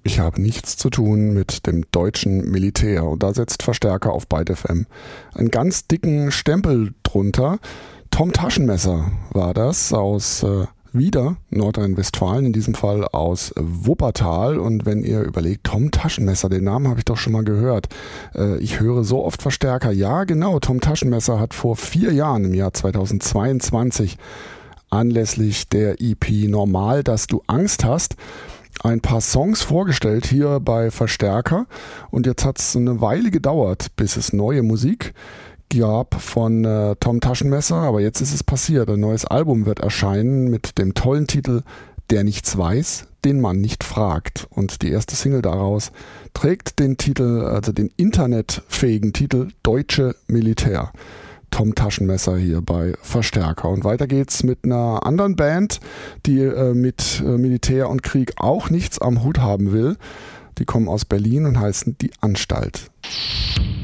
Ich habe nichts zu tun mit dem deutschen Militär und da setzt Verstärker auf Byte FM einen ganz dicken Stempel drunter. Tom Taschenmesser war das aus wieder Nordrhein-Westfalen, in diesem Fall aus Wuppertal. Und wenn ihr überlegt, Tom Taschenmesser, den Namen habe ich doch schon mal gehört. Ich höre so oft Verstärker. Ja, genau, Tom Taschenmesser hat vor 4 Jahren, im Jahr 2022, anlässlich der EP Normal, dass du Angst hast, ein paar Songs vorgestellt hier bei Verstärker. Und jetzt hat es eine Weile gedauert, bis es neue Musik gab von Tom Taschenmesser, aber jetzt ist es passiert. Ein neues Album wird erscheinen mit dem tollen Titel Der nichts weiß, den man nicht fragt. Und die erste Single daraus trägt den Titel, also den internetfähigen Titel Deutsche Militär. Tom Taschenmesser hier bei Verstärker. Und weiter geht's mit einer anderen Band, die mit Militär und Krieg auch nichts am Hut haben will. Die kommen aus Berlin und heißen Die Anstalt.